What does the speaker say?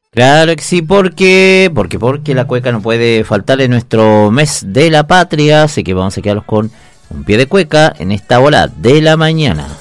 Claro que sí, porque la cueca no puede faltar en nuestro mes de la patria, así que vamos a quedarnos con un pie de cueca en esta hora de la mañana.